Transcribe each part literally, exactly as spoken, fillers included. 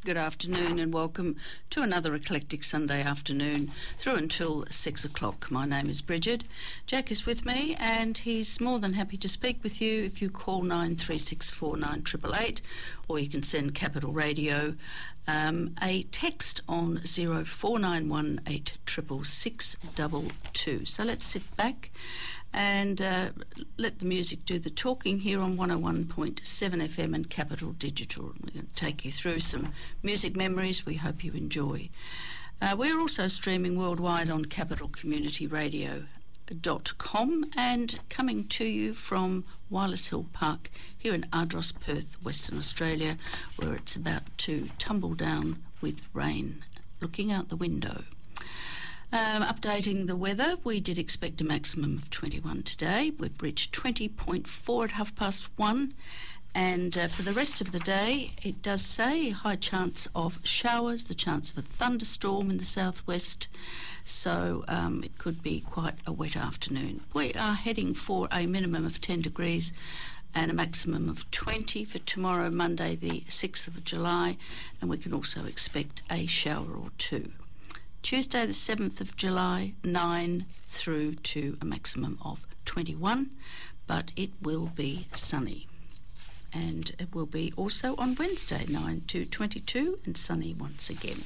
Good afternoon and welcome to another eclectic Sunday afternoon through until six o'clock. My name is Bridget. Jack is with me and he's more than happy to speak with you if you call nine three six four nine eight eight eight, or you can send Capital Radio um, a text on zero four nine one eight six six six two two. So let's sit back and uh, let the music do the talking here on one oh one point seven F M and Capital Digital. We're going to take you through some music memories we hope you enjoy. Uh, we're also streaming worldwide on capital community radio dot com and coming to you from Wireless Hill Park here in Ardross, Perth, Western Australia, where it's about to tumble down with rain. Looking out the window. Um, updating the weather, we did expect a maximum of twenty-one today. We've reached twenty point four at half past one. And uh, for the rest of the day, it does say high chance of showers, the chance of a thunderstorm in the southwest. So um, it could be quite a wet afternoon. We are heading for a minimum of ten degrees and a maximum of twenty for tomorrow, Monday, the sixth of July. And we can also expect a shower or two. Tuesday the seventh of July, nine through to a maximum of twenty-one, but it will be sunny. And it will be also on Wednesday, nine to twenty-two, and sunny once again.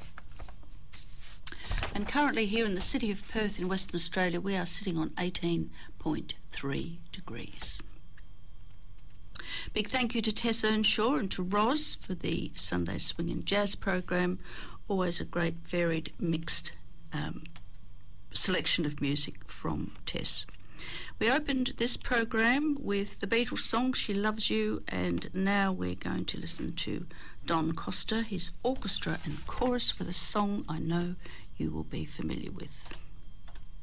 And currently here in the city of Perth in Western Australia, we are sitting on eighteen point three degrees. Big thank you to Tess Earnshaw and to Roz for the Sunday Swing and Jazz program. Always a great, varied, mixed um, selection of music from Tess. We opened this program with the Beatles song She Loves You, and now we're going to listen to Don Costa, his orchestra and chorus for the song I know you will be familiar with.